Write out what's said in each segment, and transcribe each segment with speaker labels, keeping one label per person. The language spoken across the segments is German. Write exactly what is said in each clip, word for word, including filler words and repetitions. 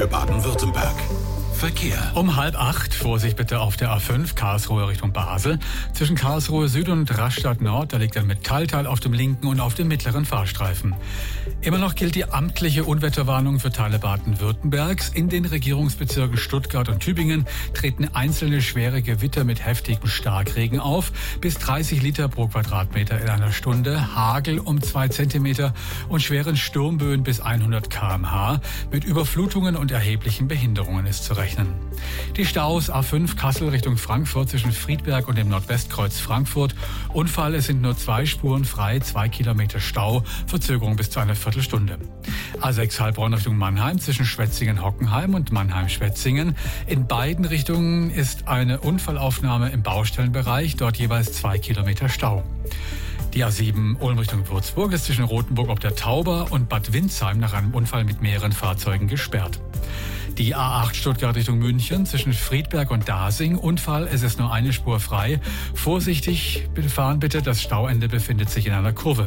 Speaker 1: für Baden-Württemberg. Verkehr.
Speaker 2: Um halb acht, Vorsicht bitte auf der A fünf, Karlsruhe Richtung Basel. Zwischen Karlsruhe Süd und Rastatt Nord, da liegt ein Metallteil auf dem linken und auf dem mittleren Fahrstreifen. Immer noch gilt die amtliche Unwetterwarnung für Teile Baden-Württembergs. In den Regierungsbezirken Stuttgart und Tübingen treten einzelne schwere Gewitter mit heftigem Starkregen auf. Bis dreißig Liter pro Quadratmeter in einer Stunde, Hagel um zwei Zentimeter und schweren Sturmböen bis hundert Kilometer pro Stunde. Mit Überflutungen und erheblichen Behinderungen ist zu rechnen. Die Staus A fünf Kassel Richtung Frankfurt zwischen Friedberg und dem Nordwestkreuz Frankfurt. Unfall, es sind nur zwei Spuren frei, zwei Kilometer Stau, Verzögerung bis zu einer Viertelstunde. A sechs Heilbronn Richtung Mannheim zwischen Schwetzingen-Hockenheim und Mannheim-Schwetzingen. In beiden Richtungen ist eine Unfallaufnahme im Baustellenbereich, dort jeweils zwei Kilometer Stau. Die A sieben Ulm Richtung Würzburg ist zwischen Rothenburg ob der Tauber und Bad Windsheim nach einem Unfall mit mehreren Fahrzeugen gesperrt. Die A acht Stuttgart Richtung München zwischen Friedberg und Dasing. Unfall, es ist nur eine Spur frei. Vorsichtig fahren bitte, das Stauende befindet sich in einer Kurve.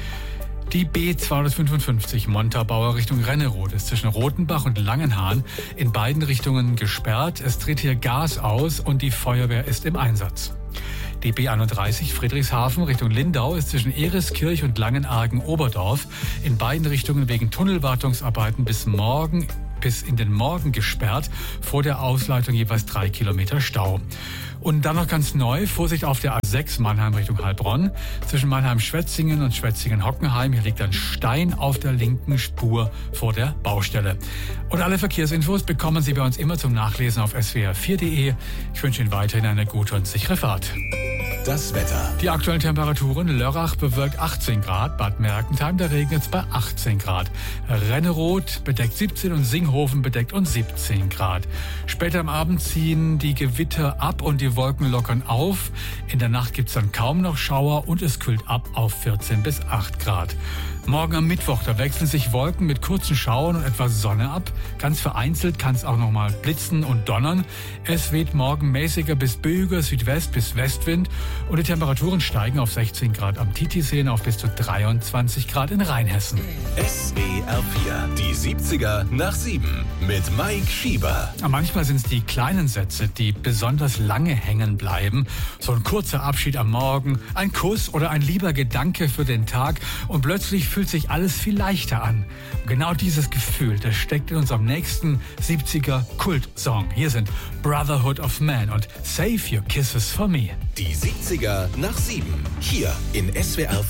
Speaker 2: Die B zweihundertfünfundfünfzig Montabaur Richtung Rennerode ist zwischen Rotenbach und Langenhahn in beiden Richtungen gesperrt. Es tritt hier Gas aus und die Feuerwehr ist im Einsatz. Die B einunddreißig Friedrichshafen Richtung Lindau ist zwischen Ereskirch und Langenargen-Oberdorf in beiden Richtungen wegen Tunnelwartungsarbeiten bis morgen bis in den Morgen gesperrt, vor der Ausleitung jeweils drei Kilometer Stau. Und dann noch ganz neu, Vorsicht auf der A sechs Mannheim Richtung Heilbronn. Zwischen Mannheim-Schwetzingen und Schwetzingen-Hockenheim, hier liegt ein Stein auf der linken Spur vor der Baustelle. Und alle Verkehrsinfos bekommen Sie bei uns immer zum Nachlesen auf s w r vier punkt d e. Ich wünsche Ihnen weiterhin eine gute und sichere Fahrt.
Speaker 1: Das Wetter.
Speaker 2: Die aktuellen Temperaturen: Lörrach bewölkt achtzehn Grad, Bad Mergentheim, da regnet es bei achtzehn Grad. Renneroth bedeckt siebzehn und Singhofen bedeckt und siebzehn Grad. Später am Abend ziehen die Gewitter ab und die Wolken lockern auf. In der Nacht gibt es dann kaum noch Schauer und es kühlt ab auf vierzehn bis acht Grad. Morgen am Mittwoch, da wechseln sich Wolken mit kurzen Schauern und etwas Sonne ab. Ganz vereinzelt kann es auch noch mal blitzen und donnern. Es weht morgen mäßiger bis böiger Südwest- bis Westwind und die Temperaturen steigen auf sechzehn Grad am Titisee auf bis zu dreiundzwanzig Grad in Rheinhessen.
Speaker 1: S W R vier, die siebziger nach sieben mit Mike Schieber.
Speaker 2: Manchmal sind es die kleinen Sätze, die besonders lange hängen bleiben. So ein kurzer Abschied am Morgen, ein Kuss oder ein lieber Gedanke für den Tag und plötzlich fühlt sich alles viel leichter an. Und genau dieses Gefühl, das steckt in unserem nächsten siebziger Kultsong. Hier sind Brotherhood of Man und Save Your Kisses for Me.
Speaker 1: Die siebziger nach sieben, hier in S W R